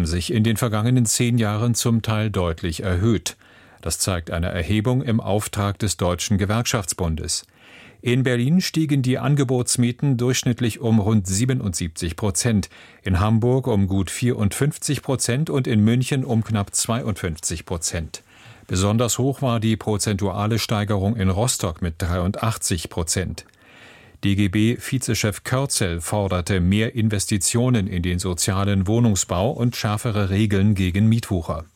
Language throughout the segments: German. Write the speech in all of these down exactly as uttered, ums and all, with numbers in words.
haben sich in den vergangenen zehn Jahren zum Teil deutlich erhöht. Das zeigt eine Erhebung im Auftrag des Deutschen Gewerkschaftsbundes. In Berlin stiegen die Angebotsmieten durchschnittlich um rund siebenundsiebzig Prozent, in Hamburg um gut vierundfünfzig Prozent und in München um knapp zweiundfünfzig Prozent. Besonders hoch war die prozentuale Steigerung in Rostock mit dreiundachtzig Prozent. D G B-Vizechef Körzel forderte mehr Investitionen in den sozialen Wohnungsbau und schärfere Regeln gegen Mietwucher.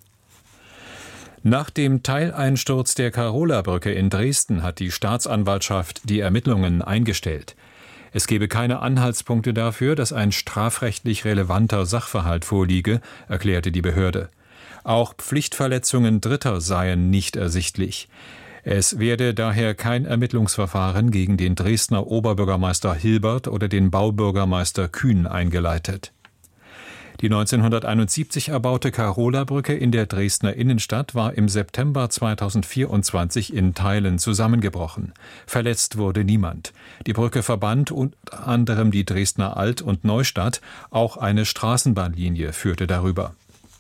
Nach dem Teileinsturz der Carola-Brücke in Dresden hat die Staatsanwaltschaft die Ermittlungen eingestellt. Es gebe keine Anhaltspunkte dafür, dass ein strafrechtlich relevanter Sachverhalt vorliege, erklärte die Behörde. Auch Pflichtverletzungen Dritter seien nicht ersichtlich. Es werde daher kein Ermittlungsverfahren gegen den Dresdner Oberbürgermeister Hilbert oder den Baubürgermeister Kühn eingeleitet. Die neunzehnhunderteinundsiebzig erbaute Carola-Brücke in der Dresdner Innenstadt war im September zweitausendvierundzwanzig in Teilen zusammengebrochen. Verletzt wurde niemand. Die Brücke verband unter anderem die Dresdner Alt- und Neustadt, auch eine Straßenbahnlinie führte darüber.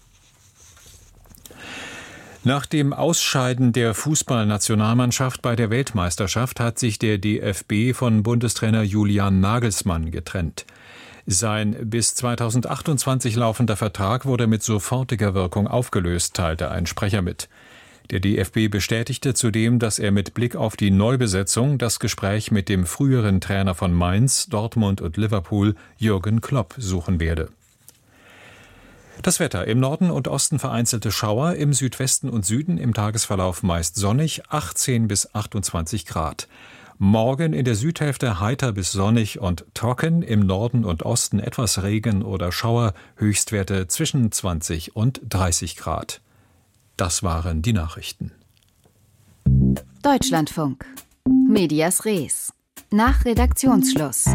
Nach dem Ausscheiden der Fußballnationalmannschaft bei der Weltmeisterschaft hat sich der D F B von Bundestrainer Julian Nagelsmann getrennt. Sein bis zweitausendachtundzwanzig laufender Vertrag wurde mit sofortiger Wirkung aufgelöst, teilte ein Sprecher mit. Der D F B bestätigte zudem, dass er mit Blick auf die Neubesetzung das Gespräch mit dem früheren Trainer von Mainz, Dortmund und Liverpool, Jürgen Klopp, suchen werde. Das Wetter: im Norden und Osten vereinzelte Schauer, im Südwesten und Süden im Tagesverlauf meist sonnig, achtzehn bis achtundzwanzig Grad. Morgen in der Südhälfte heiter bis sonnig und trocken, im Norden und Osten etwas Regen oder Schauer, Höchstwerte zwischen zwanzig und dreißig Grad. Das waren die Nachrichten. Deutschlandfunk. Medias Res. Nach Redaktionsschluss.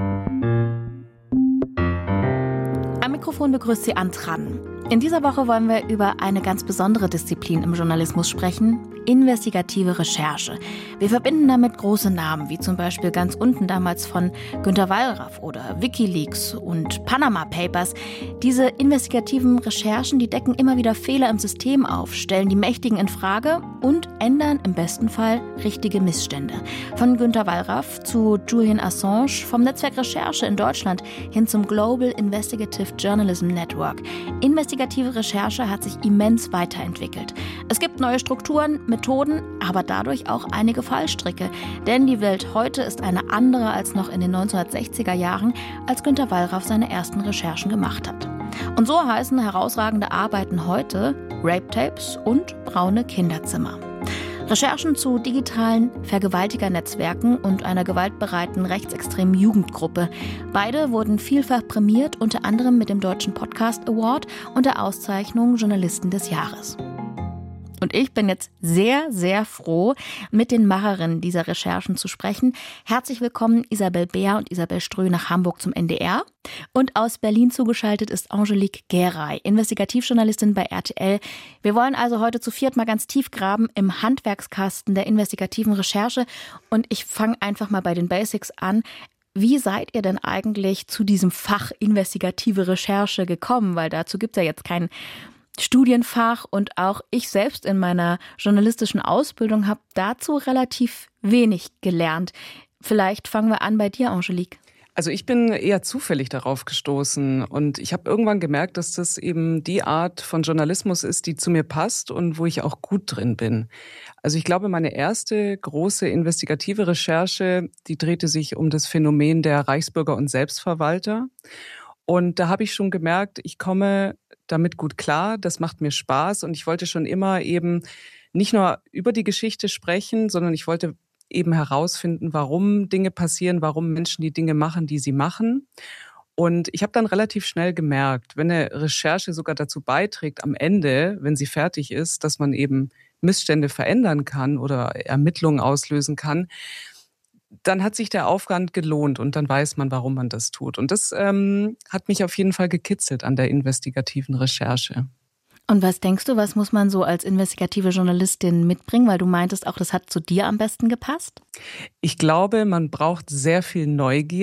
Am Mikrofon begrüßt Sie Ann Tran. In dieser Woche wollen wir über eine ganz besondere Disziplin im Journalismus sprechen: investigative Recherche. Wir verbinden damit große Namen, wie zum Beispiel ganz unten damals von Günter Wallraff oder WikiLeaks und Panama Papers. Diese investigativen Recherchen, die decken immer wieder Fehler im System auf, stellen die Mächtigen in Frage und ändern im besten Fall richtige Missstände. Von Günter Wallraff zu Julian Assange, vom Netzwerk Recherche in Deutschland hin zum Global Investigative Journalism Network. Investigative Recherche hat sich immens weiterentwickelt. Es gibt neue Strukturen, Methoden, aber dadurch auch einige Fallstricke. Denn die Welt heute ist eine andere als noch in den neunzehnhundertsechziger Jahren, als Günter Wallraff seine ersten Recherchen gemacht hat. Und so heißen herausragende Arbeiten heute Rape-Tapes und braune Kinderzimmer. Recherchen zu digitalen Vergewaltigernetzwerken und einer gewaltbereiten rechtsextremen Jugendgruppe. Beide wurden vielfach prämiert, unter anderem mit dem Deutschen Podcast Award und der Auszeichnung Journalisten des Jahres. Und ich bin jetzt sehr, sehr froh, mit den Macherinnen dieser Recherchen zu sprechen. Herzlich willkommen Isabel Beer und Isabel Strö nach Hamburg zum N D R. Und aus Berlin zugeschaltet ist Angelique Garay, Investigativjournalistin bei R T L. Wir wollen also heute zu viert mal ganz tief graben im Handwerkskasten der investigativen Recherche. Und ich fange einfach mal bei den Basics an. Wie seid ihr denn eigentlich zu diesem Fach investigative Recherche gekommen? Weil dazu gibt es ja jetzt kein Studienfach und auch ich selbst in meiner journalistischen Ausbildung habe dazu relativ wenig gelernt. Vielleicht fangen wir an bei dir, Angelique. Also ich bin eher zufällig darauf gestoßen und ich habe irgendwann gemerkt, dass das eben die Art von Journalismus ist, die zu mir passt und wo ich auch gut drin bin. Also ich glaube, meine erste große investigative Recherche, die drehte sich um das Phänomen der Reichsbürger und Selbstverwalter. Und da habe ich schon gemerkt, ich komme damit gut klar, das macht mir Spaß und ich wollte schon immer eben nicht nur über die Geschichte sprechen, sondern ich wollte eben herausfinden, warum Dinge passieren, warum Menschen die Dinge machen, die sie machen. Und ich habe dann relativ schnell gemerkt, wenn eine Recherche sogar dazu beiträgt, am Ende, wenn sie fertig ist, dass man eben Missstände verändern kann oder Ermittlungen auslösen kann, dann hat sich der Aufwand gelohnt und dann weiß man, warum man das tut. Und das ähm, hat mich auf jeden Fall gekitzelt an der investigativen Recherche. Und was denkst du, was muss man so als investigative Journalistin mitbringen? Weil du meintest auch, das hat zu dir am besten gepasst. Ich glaube, man braucht sehr viel Neugier.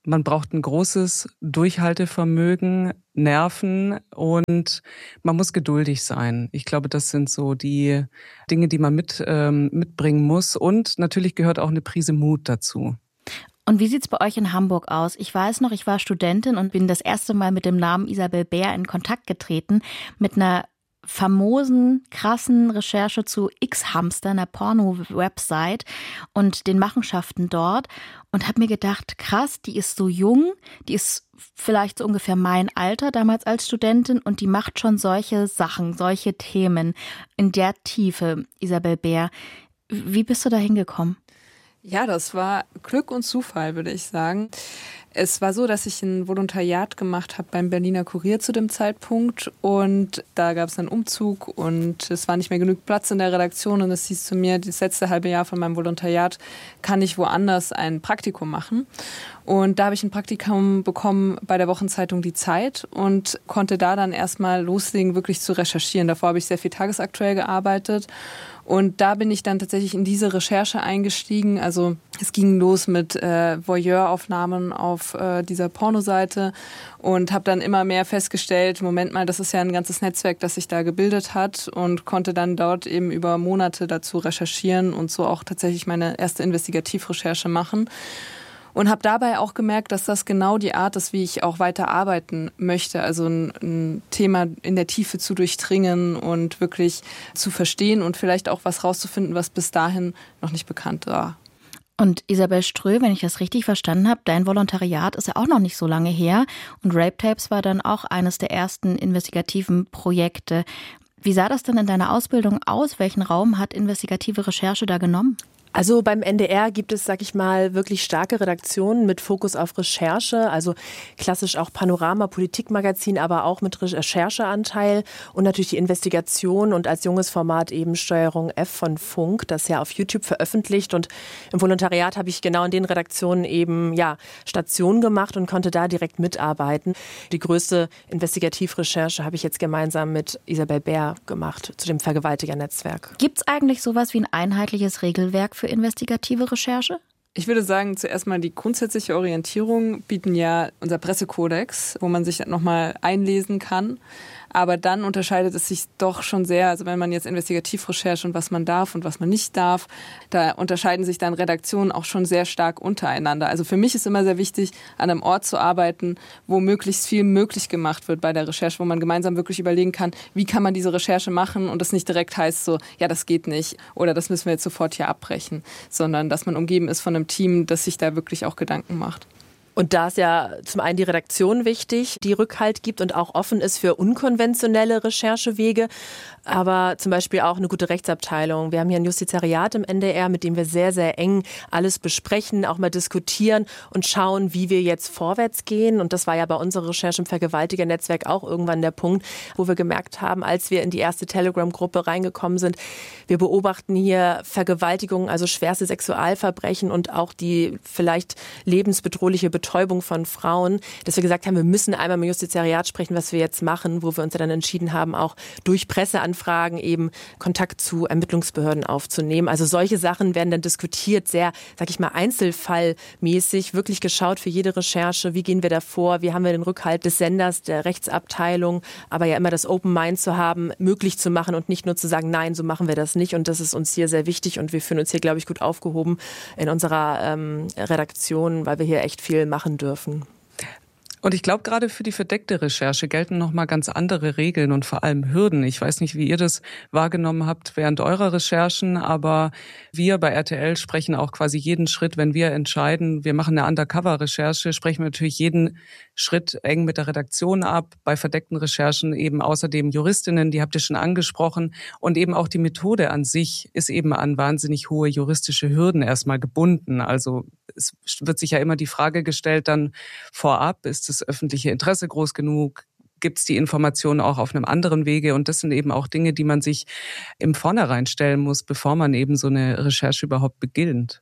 Man braucht ein großes Durchhaltevermögen, Nerven und man muss geduldig sein. Ich glaube, das sind so die Dinge, die man mit, ähm, mitbringen muss. Und natürlich gehört auch eine Prise Mut dazu. Und wie sieht's bei euch in Hamburg aus? Ich weiß noch, ich war Studentin und bin das erste Mal mit dem Namen Isabel Bär in Kontakt getreten, mit einer famosen, krassen Recherche zu X-Hamster, einer Porno-Website und den Machenschaften dort und habe mir gedacht, krass, die ist so jung, die ist vielleicht so ungefähr mein Alter damals als Studentin und die macht schon solche Sachen, solche Themen in der Tiefe, Isabel Bär. Wie bist du da hingekommen? Ja, das war Glück und Zufall, würde ich sagen. Es war so, dass ich ein Volontariat gemacht habe beim Berliner Kurier zu dem Zeitpunkt und da gab es einen Umzug und es war nicht mehr genug Platz in der Redaktion und es hieß zu mir, das letzte halbe Jahr von meinem Volontariat kann ich woanders ein Praktikum machen. Und da habe ich ein Praktikum bekommen bei der Wochenzeitung Die Zeit und konnte da dann erstmal loslegen, wirklich zu recherchieren. Davor habe ich sehr viel tagesaktuell gearbeitet. Und da bin ich dann tatsächlich in diese Recherche eingestiegen. Also es ging los mit äh, Voyeuraufnahmen auf äh, dieser Pornoseite und habe dann immer mehr festgestellt, Moment mal, das ist ja ein ganzes Netzwerk, das sich da gebildet hat und konnte dann dort eben über Monate dazu recherchieren und so auch tatsächlich meine erste Investigativrecherche machen. Und habe dabei auch gemerkt, dass das genau die Art ist, wie ich auch weiter arbeiten möchte. Also ein, ein Thema in der Tiefe zu durchdringen und wirklich zu verstehen und vielleicht auch was rauszufinden, was bis dahin noch nicht bekannt war. Und Isabel Ströh, wenn ich das richtig verstanden habe, dein Volontariat ist ja auch noch nicht so lange her. Und Rape Tapes war dann auch eines der ersten investigativen Projekte. Wie sah das denn in deiner Ausbildung aus? Welchen Raum hat investigative Recherche da genommen? Also beim N D R gibt es, sag ich mal, wirklich starke Redaktionen mit Fokus auf Recherche, also klassisch auch Panorama, Politikmagazin, aber auch mit Rechercheanteil und natürlich die Investigation und als junges Format eben Steuerung F von Funk, das ja auf YouTube veröffentlicht und im Volontariat habe ich genau in den Redaktionen eben ja Station gemacht und konnte da direkt mitarbeiten. Die größte Investigativrecherche habe ich jetzt gemeinsam mit Isabel Bär gemacht zu dem Vergewaltigernetzwerk. Gibt es eigentlich sowas wie ein einheitliches Regelwerk für investigative Recherche? Ich würde sagen, zuerst mal die grundsätzliche Orientierung bieten ja unser Pressekodex, wo man sich nochmal einlesen kann. Aber dann unterscheidet es sich doch schon sehr, also wenn man jetzt Investigativrecherche und was man darf und was man nicht darf, da unterscheiden sich dann Redaktionen auch schon sehr stark untereinander. Also für mich ist immer sehr wichtig, an einem Ort zu arbeiten, wo möglichst viel möglich gemacht wird bei der Recherche, wo man gemeinsam wirklich überlegen kann, wie kann man diese Recherche machen und das nicht direkt heißt so, ja, das geht nicht oder das müssen wir jetzt sofort hier abbrechen, sondern dass man umgeben ist von einem Team, das sich da wirklich auch Gedanken macht. Und da ist ja zum einen die Redaktion wichtig, die Rückhalt gibt und auch offen ist für unkonventionelle Recherchewege, aber zum Beispiel auch eine gute Rechtsabteilung. Wir haben hier ein Justizariat im N D R, mit dem wir sehr, sehr eng alles besprechen, auch mal diskutieren und schauen, wie wir jetzt vorwärts gehen. Und das war ja bei unserer Recherche im Vergewaltigernetzwerk auch irgendwann der Punkt, wo wir gemerkt haben, als wir in die erste Telegram-Gruppe reingekommen sind, wir beobachten hier Vergewaltigungen, also schwerste Sexualverbrechen und auch die vielleicht lebensbedrohliche Betäubung Betäubung von Frauen, dass wir gesagt haben, wir müssen einmal mit dem Justizariat sprechen, was wir jetzt machen, wo wir uns dann entschieden haben, auch durch Presseanfragen eben Kontakt zu Ermittlungsbehörden aufzunehmen. Also solche Sachen werden dann diskutiert, sehr, sag ich mal, einzelfallmäßig, wirklich geschaut für jede Recherche, wie gehen wir da vor, wie haben wir den Rückhalt des Senders, der Rechtsabteilung, aber ja immer das Open Mind zu haben, möglich zu machen und nicht nur zu sagen, nein, so machen wir das nicht. Und das ist uns hier sehr wichtig und wir fühlen uns hier, glaube ich, gut aufgehoben in unserer ähm, Redaktion, weil wir hier echt viel machen machen dürfen. Und ich glaube, gerade für die verdeckte Recherche gelten nochmal ganz andere Regeln und vor allem Hürden. Ich weiß nicht, wie ihr das wahrgenommen habt während eurer Recherchen, aber wir bei R T L sprechen auch quasi jeden Schritt, wenn wir entscheiden, wir machen eine Undercover-Recherche, sprechen wir natürlich jeden Schritt eng mit der Redaktion ab. Bei verdeckten Recherchen eben außerdem Juristinnen, die habt ihr schon angesprochen. Und eben auch die Methode an sich ist eben an wahnsinnig hohe juristische Hürden erstmal gebunden. Also es wird sich ja immer die Frage gestellt dann vorab, ist das öffentliche Interesse groß genug? Gibt es die Informationen auch auf einem anderen Wege? Und das sind eben auch Dinge, die man sich im Vornherein stellen muss, bevor man eben so eine Recherche überhaupt beginnt.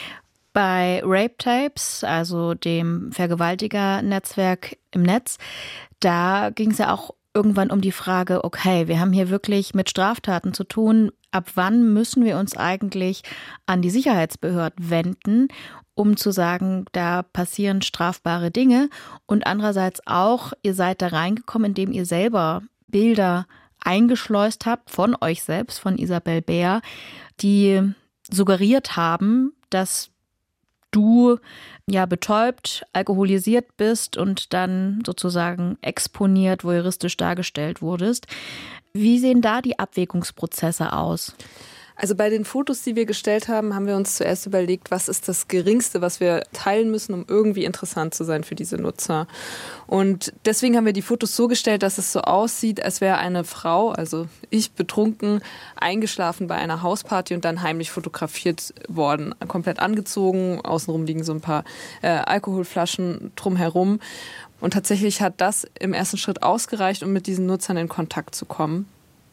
Bei Rape Tapes, also dem Vergewaltiger-Netzwerk im Netz, da ging es ja auch irgendwann um die Frage, okay, wir haben hier wirklich mit Straftaten zu tun. Ab wann müssen wir uns eigentlich an die Sicherheitsbehörden wenden, um zu sagen, da passieren strafbare Dinge? Und andererseits auch, ihr seid da reingekommen, indem ihr selber Bilder eingeschleust habt von euch selbst, von Isabel Bär, die suggeriert haben, dass du ja betäubt, alkoholisiert bist und dann sozusagen exponiert, voyeuristisch dargestellt wurdest. Wie sehen da die Abwägungsprozesse aus? Also bei den Fotos, die wir gestellt haben, haben wir uns zuerst überlegt, was ist das Geringste, was wir teilen müssen, um irgendwie interessant zu sein für diese Nutzer. Und deswegen haben wir die Fotos so gestellt, dass es so aussieht, als wäre eine Frau, also ich betrunken, eingeschlafen bei einer Hausparty und dann heimlich fotografiert worden, komplett angezogen. Außenrum liegen so ein paar äh, Alkoholflaschen drumherum. Und tatsächlich hat das im ersten Schritt ausgereicht, um mit diesen Nutzern in Kontakt zu kommen.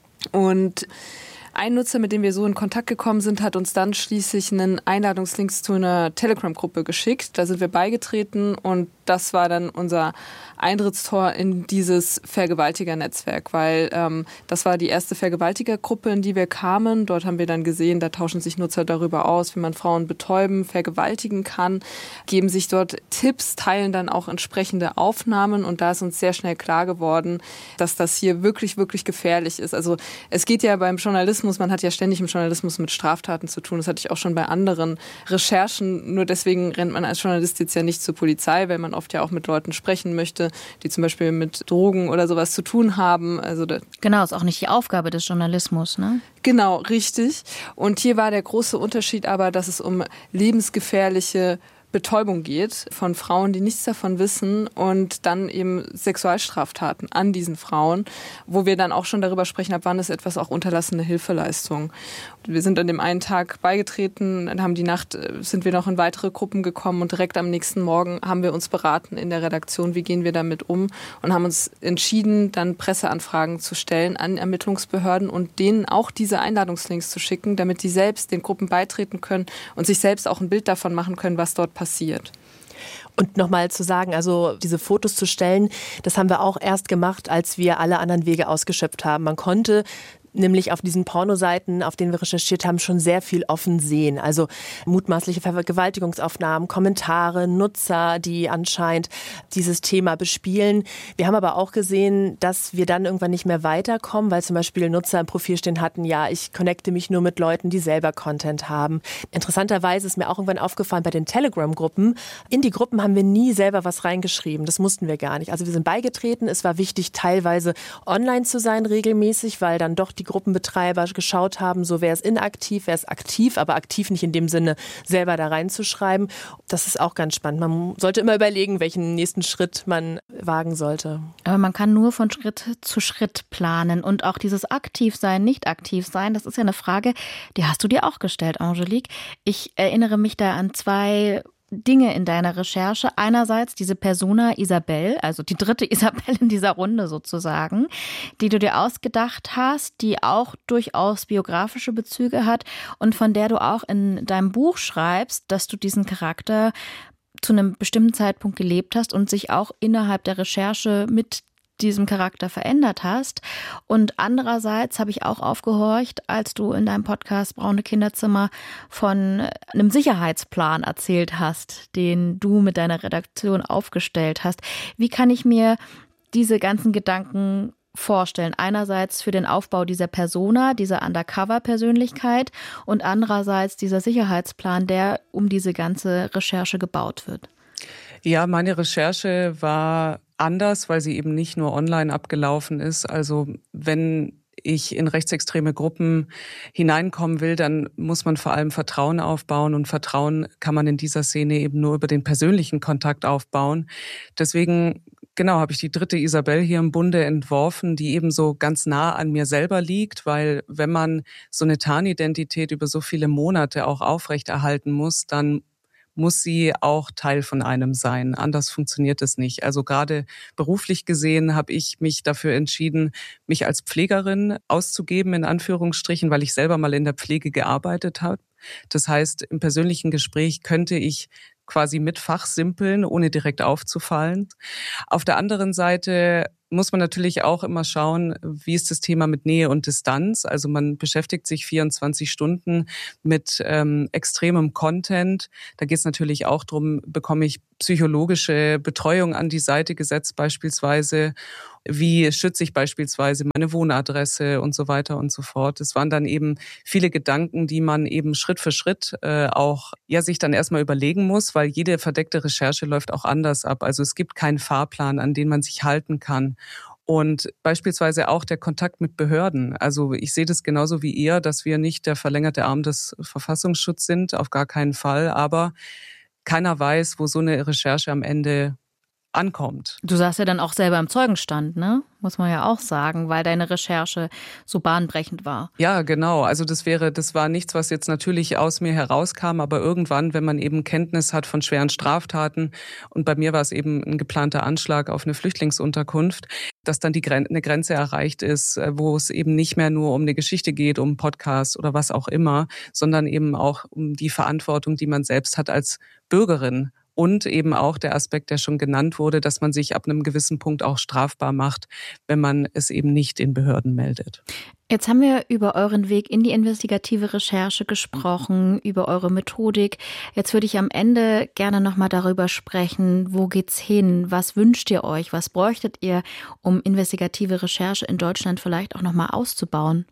Und ein Nutzer, mit dem wir so in Kontakt gekommen sind, hat uns dann schließlich einen Einladungslink zu einer Telegram-Gruppe geschickt. Da sind wir beigetreten und das war dann unser Eintrittstor in dieses Vergewaltiger-Netzwerk, weil ähm, das war die erste Vergewaltigergruppe, in die wir kamen. Dort haben wir dann gesehen, da tauschen sich Nutzer darüber aus, wie man Frauen betäuben, vergewaltigen kann, geben sich dort Tipps, teilen dann auch entsprechende Aufnahmen und da ist uns sehr schnell klar geworden, dass das hier wirklich, wirklich gefährlich ist. Also es geht ja beim Journalismus, man hat ja ständig im Journalismus mit Straftaten zu tun, das hatte ich auch schon bei anderen Recherchen, nur deswegen rennt man als Journalist jetzt ja nicht zur Polizei, weil man oft ja auch mit Leuten sprechen möchte, die zum Beispiel mit Drogen oder sowas zu tun haben. Also genau, ist auch nicht die Aufgabe des Journalismus, ne? Genau, richtig. Und hier war der große Unterschied aber, dass es um lebensgefährliche Betäubung geht von Frauen, die nichts davon wissen und dann eben Sexualstraftaten an diesen Frauen, wo wir dann auch schon darüber sprechen, ab wann ist etwas auch unterlassene Hilfeleistung. Wir sind an dem einen Tag beigetreten, dann haben die Nacht, sind wir noch in weitere Gruppen gekommen und direkt am nächsten Morgen haben wir uns beraten in der Redaktion, wie gehen wir damit um und haben uns entschieden, dann Presseanfragen zu stellen an Ermittlungsbehörden und denen auch diese Einladungslinks zu schicken, damit die selbst den Gruppen beitreten können und sich selbst auch ein Bild davon machen können, was dort passiert. Und nochmal zu sagen, also diese Fotos zu stellen, das haben wir auch erst gemacht, als wir alle anderen Wege ausgeschöpft haben. Man konnte nämlich auf diesen Pornoseiten, auf denen wir recherchiert haben, schon sehr viel offen sehen. Also mutmaßliche Vergewaltigungsaufnahmen, Kommentare, Nutzer, die anscheinend dieses Thema bespielen. Wir haben aber auch gesehen, dass wir dann irgendwann nicht mehr weiterkommen, weil zum Beispiel Nutzer im Profil stehen hatten, ja, ich connecte mich nur mit Leuten, die selber Content haben. Interessanterweise ist mir auch irgendwann aufgefallen bei den Telegram-Gruppen, in die Gruppen haben wir nie selber was reingeschrieben. Das mussten wir gar nicht. Also wir sind beigetreten. Es war wichtig, teilweise online zu sein regelmäßig, weil dann doch die Die Gruppenbetreiber geschaut haben, so wer ist inaktiv, wer ist aktiv, aber aktiv nicht in dem Sinne, selber da reinzuschreiben. Das ist auch ganz spannend. Man sollte immer überlegen, welchen nächsten Schritt man wagen sollte. Aber man kann nur von Schritt zu Schritt planen und auch dieses Aktivsein, nicht aktiv sein, das ist ja eine Frage, die hast du dir auch gestellt, Angelique. Ich erinnere mich da an zwei Dinge in deiner Recherche. Einerseits diese Persona Isabel, also die dritte Isabel in dieser Runde sozusagen, die du dir ausgedacht hast, die auch durchaus biografische Bezüge hat und von der du auch in deinem Buch schreibst, dass du diesen Charakter zu einem bestimmten Zeitpunkt gelebt hast und sich auch innerhalb der Recherche mit diesem Charakter verändert hast. Und andererseits habe ich auch aufgehorcht, als du in deinem Podcast Braune Kinderzimmer von einem Sicherheitsplan erzählt hast, den du mit deiner Redaktion aufgestellt hast. Wie kann ich mir diese ganzen Gedanken vorstellen? Einerseits für den Aufbau dieser Persona, dieser Undercover-Persönlichkeit und andererseits dieser Sicherheitsplan, der um diese ganze Recherche gebaut wird. Ja, meine Recherche war anders, weil sie eben nicht nur online abgelaufen ist. Also wenn ich in rechtsextreme Gruppen hineinkommen will, dann muss man vor allem Vertrauen aufbauen und Vertrauen kann man in dieser Szene eben nur über den persönlichen Kontakt aufbauen. Deswegen genau habe ich die dritte Isabel hier im Bunde entworfen, die eben so ganz nah an mir selber liegt, weil wenn man so eine Tarnidentität über so viele Monate auch aufrechterhalten muss, dann muss sie auch Teil von einem sein. Anders funktioniert es nicht. Also gerade beruflich gesehen habe ich mich dafür entschieden, mich als Pflegerin auszugeben, in Anführungsstrichen, weil ich selber mal in der Pflege gearbeitet habe. Das heißt, im persönlichen Gespräch könnte ich quasi mit fachsimpeln, ohne direkt aufzufallen. Auf der anderen Seite muss man natürlich auch immer schauen, wie ist das Thema mit Nähe und Distanz. Also man beschäftigt sich vierundzwanzig Stunden mit ähm, extremem Content. Da geht es natürlich auch darum, bekomme ich psychologische Betreuung an die Seite gesetzt beispielsweise. Wie schütze ich beispielsweise meine Wohnadresse und so weiter und so fort. Es waren dann eben viele Gedanken, die man eben Schritt für Schritt äh, auch ja sich dann erstmal überlegen muss, weil jede verdeckte Recherche läuft auch anders ab. Also es gibt keinen Fahrplan, an den man sich halten kann. Und beispielsweise auch der Kontakt mit Behörden. Also ich sehe das genauso wie ihr, dass wir nicht der verlängerte Arm des Verfassungsschutzes sind, auf gar keinen Fall. Aber keiner weiß, wo so eine Recherche am Ende ankommt. Du saßt ja dann auch selber im Zeugenstand, ne? Muss man ja auch sagen, weil deine Recherche so bahnbrechend war. Ja, genau. Also das wäre, das war nichts, was jetzt natürlich aus mir herauskam, aber irgendwann, wenn man eben Kenntnis hat von schweren Straftaten, und bei mir war es eben ein geplanter Anschlag auf eine Flüchtlingsunterkunft, dass dann die Gren- eine Grenze erreicht ist, wo es eben nicht mehr nur um eine Geschichte geht, um einen Podcast oder was auch immer, sondern eben auch um die Verantwortung, die man selbst hat als Bürgerin. Und eben auch der Aspekt, der schon genannt wurde, dass man sich ab einem gewissen Punkt auch strafbar macht, wenn man es eben nicht den Behörden meldet. Jetzt haben wir über euren Weg in die investigative Recherche gesprochen, über eure Methodik. Jetzt würde ich am Ende gerne nochmal darüber sprechen, wo geht's hin? Was wünscht ihr euch? Was bräuchtet ihr, um investigative Recherche in Deutschland vielleicht auch nochmal auszubauen?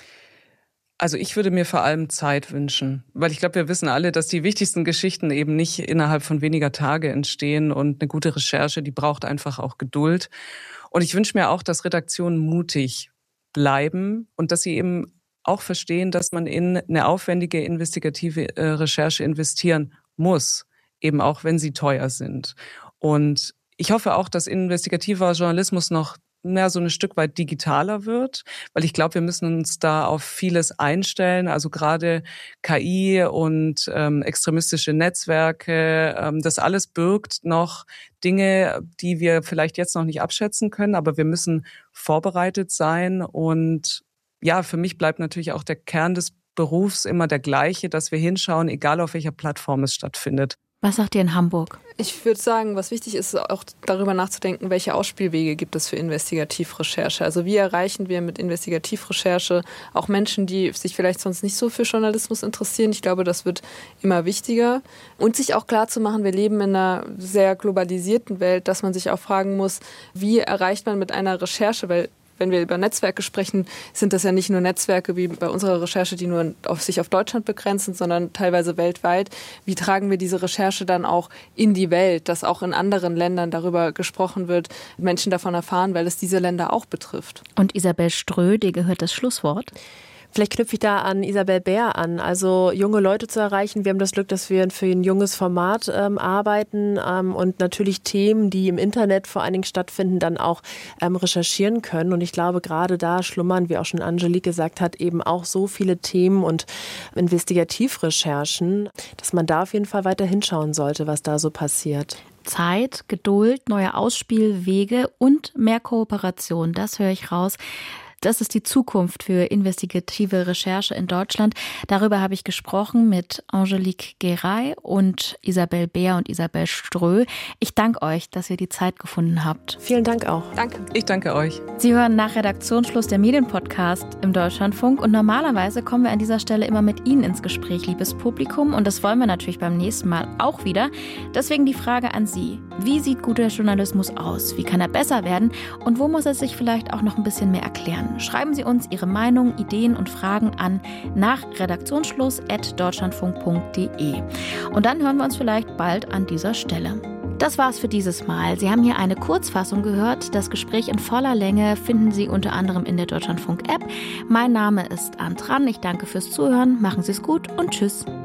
Also ich würde mir vor allem Zeit wünschen, weil ich glaube, wir wissen alle, dass die wichtigsten Geschichten eben nicht innerhalb von weniger Tage entstehen, und eine gute Recherche, die braucht einfach auch Geduld. Und ich wünsche mir auch, dass Redaktionen mutig bleiben und dass sie eben auch verstehen, dass man in eine aufwendige investigative Recherche investieren muss, eben auch wenn sie teuer sind. Und ich hoffe auch, dass investigativer Journalismus noch mehr so ein Stück weit digitaler wird, weil ich glaube, wir müssen uns da auf vieles einstellen. Also gerade K I und ähm, extremistische Netzwerke, ähm, das alles birgt noch Dinge, die wir vielleicht jetzt noch nicht abschätzen können, aber wir müssen vorbereitet sein. Und ja, für mich bleibt natürlich auch der Kern des Berufs immer der gleiche, dass wir hinschauen, egal auf welcher Plattform es stattfindet. Was sagt ihr in Hamburg? Ich würde sagen, was wichtig ist, auch darüber nachzudenken, welche Ausspielwege gibt es für Investigativrecherche. Also wie erreichen wir mit Investigativrecherche auch Menschen, die sich vielleicht sonst nicht so für Journalismus interessieren. Ich glaube, das wird immer wichtiger. Und sich auch klar zu machen, wir leben in einer sehr globalisierten Welt, dass man sich auch fragen muss, wie erreicht man mit einer Recherche, weil wenn wir über Netzwerke sprechen, sind das ja nicht nur Netzwerke wie bei unserer Recherche, die nur auf sich auf Deutschland begrenzen, sondern teilweise weltweit. Wie tragen wir diese Recherche dann auch in die Welt, dass auch in anderen Ländern darüber gesprochen wird, Menschen davon erfahren, weil es diese Länder auch betrifft. Und Isabel Ströh, dir gehört das Schlusswort. Vielleicht knüpfe ich da an Isabel Bär an, also junge Leute zu erreichen. Wir haben das Glück, dass wir für ein junges Format ähm, arbeiten ähm, und natürlich Themen, die im Internet vor allen Dingen stattfinden, dann auch ähm, recherchieren können. Und ich glaube, gerade da schlummern, wie auch schon Angelique gesagt hat, eben auch so viele Themen und Investigativrecherchen, dass man da auf jeden Fall weiter hinschauen sollte, was da so passiert. Zeit, Geduld, neue Ausspielwege und mehr Kooperation, das höre ich raus. Das ist die Zukunft für investigative Recherche in Deutschland. Darüber habe ich gesprochen mit Angelique Garay und Isabel Bär und Isabel Ströh. Ich danke euch, dass ihr die Zeit gefunden habt. Vielen Dank auch. Danke. Ich danke euch. Sie hören nach Redaktionsschluss der Medienpodcast im Deutschlandfunk und normalerweise kommen wir an dieser Stelle immer mit Ihnen ins Gespräch, liebes Publikum, und das wollen wir natürlich beim nächsten Mal auch wieder. Deswegen die Frage an Sie. Wie sieht guter Journalismus aus? Wie kann er besser werden? Und wo muss er sich vielleicht auch noch ein bisschen mehr erklären? Schreiben Sie uns Ihre Meinung, Ideen und Fragen an nach redaktionsschluss at deutschlandfunk punkt de. Und dann hören wir uns vielleicht bald an dieser Stelle. Das war's für dieses Mal. Sie haben hier eine Kurzfassung gehört. Das Gespräch in voller Länge finden Sie unter anderem in der Deutschlandfunk-App. Mein Name ist Antran. Ich danke fürs Zuhören. Machen Sie es gut und tschüss.